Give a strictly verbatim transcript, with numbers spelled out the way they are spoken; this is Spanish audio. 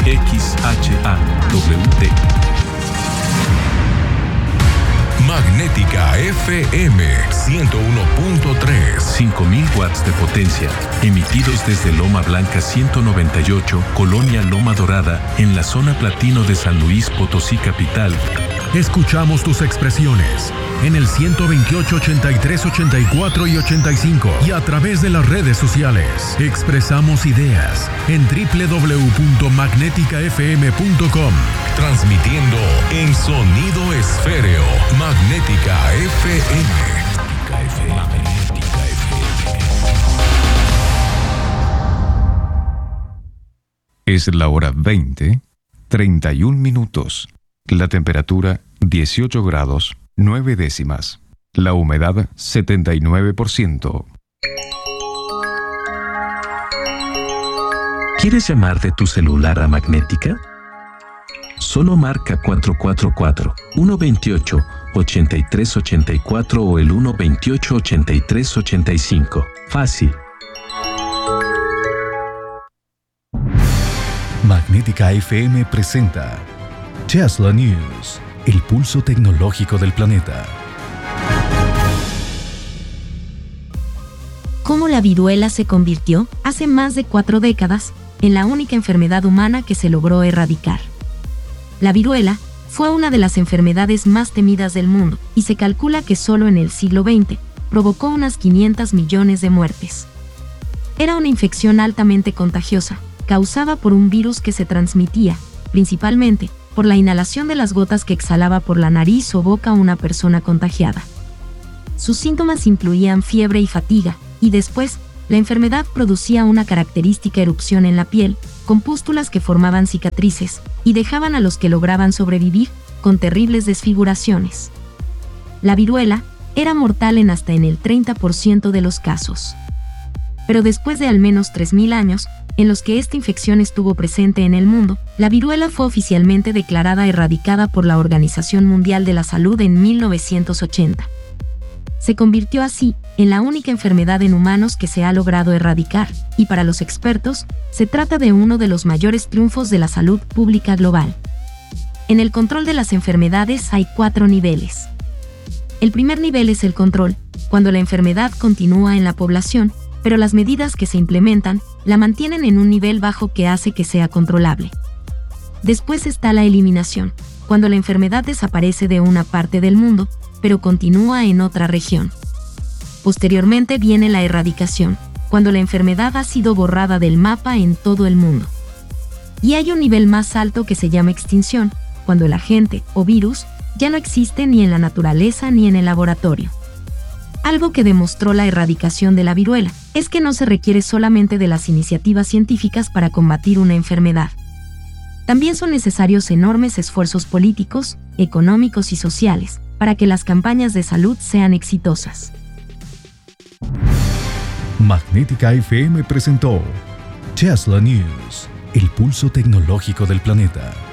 X H A W T. Magnética F M ciento uno punto tres. cinco mil watts de potencia, emitidos desde Loma Blanca ciento noventa y ocho, Colonia Loma Dorada, en la zona platino de San Luis Potosí capital. Escuchamos tus expresiones en el ciento veintiocho, ochenta y tres, ochenta y cuatro y ochenta y cinco y a través de las redes sociales. Expresamos ideas en doble u doble u doble u punto magnética f m punto com. Transmitiendo en sonido esféreo. Magnética F M. Magnética F M. Es la hora veinte, treinta y un minutos. La temperatura dieciocho grados, nueve décimas. La humedad setenta y nueve por ciento. ¿Quieres llamar de tu celular a Magnética? Solo marca cuatro cuatro cuatro, uno dos ocho, ocho tres ocho cuatro o el uno dos ocho, ocho tres ocho cinco. Fácil. Magnética F M presenta Tesla News, el pulso tecnológico del planeta. ¿Cómo la viruela se convirtió, hace más de cuatro décadas, en la única enfermedad humana que se logró erradicar? La viruela fue una de las enfermedades más temidas del mundo y se calcula que solo en el siglo veinte provocó unas quinientos millones de muertes. Era una infección altamente contagiosa, causada por un virus que se transmitía, principalmente, por la inhalación de las gotas que exhalaba por la nariz o boca una persona contagiada. Sus síntomas incluían fiebre y fatiga, y después, la enfermedad producía una característica erupción en la piel, con pústulas que formaban cicatrices, y dejaban a los que lograban sobrevivir con terribles desfiguraciones. La viruela era mortal en hasta en el treinta por ciento de los casos. Pero después de al menos tres mil años, en los que esta infección estuvo presente en el mundo, la viruela fue oficialmente declarada erradicada por la Organización Mundial de la Salud en mil novecientos ochenta. Se convirtió así en la única enfermedad en humanos que se ha logrado erradicar, y para los expertos, se trata de uno de los mayores triunfos de la salud pública global. En el control de las enfermedades hay cuatro niveles. El primer nivel es el control, cuando la enfermedad continúa en la población, pero las medidas que se implementan la mantienen en un nivel bajo que hace que sea controlable. Después está la eliminación, cuando la enfermedad desaparece de una parte del mundo, pero continúa en otra región. Posteriormente viene la erradicación, cuando la enfermedad ha sido borrada del mapa en todo el mundo. Y hay un nivel más alto que se llama extinción, cuando el agente o virus ya no existe ni en la naturaleza ni en el laboratorio. Algo que demostró la erradicación de la viruela es que no se requiere solamente de las iniciativas científicas para combatir una enfermedad. También son necesarios enormes esfuerzos políticos, económicos y sociales para que las campañas de salud sean exitosas. Magnética F M presentó Tesla News, el pulso tecnológico del planeta.